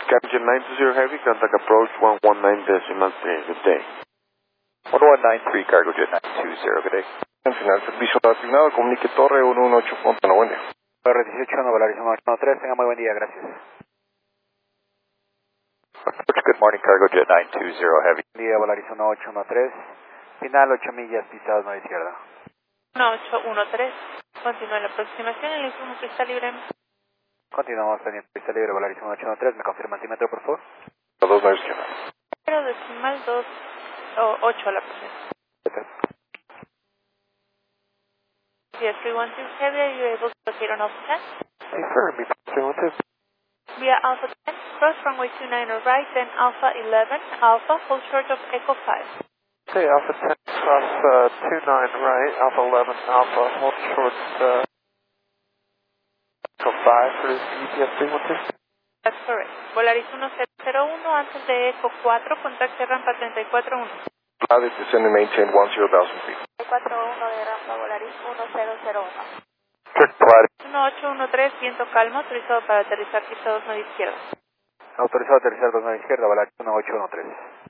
Captain 920 Heavy, contact approach 119 decimal 3, good day. 1193 Cargo Jet 920, good day. En final, servicio asignado, comunique Torre 118 Fontana, buen día. Torre 18, Nueva Arizona 813, tenga muy buen día, gracias. Good morning, Cargo Jet 920 Heavy. Buen día, Nueva Arizona 813, final 8 millas, pisadas 9 izquierda. 1813, continúa la aproximación, el informe está libre. Continuamos teniendo pista libre, Nueva Arizona 813, ¿me confirma antímetro, por favor? 29 izquierda. 0 decimal 2 o 8 a la próxima. Via 312 Heavy, are you able to locate on Alpha 10? Sí, sir, mi 312. Via Alpha 10, cross runway 29 right, then Alpha 11, Alpha, hold short of Echo 5. Okay, Alpha 10, cross 29 right, Alpha 11, Alpha, hold short, Echo 5 for GPS 312. That's correct. Volaris 1001 antes de Echo 4, contacte rampa 341. Cloud descend and maintain 10,000 feet. 41 de rampa Volaris 1001. Check provided. 1813, viento calmo, autorizado para aterrizar pista 29 izquierda. Autorizado a aterrizar 29 izquierda, Nueva Arizona 813.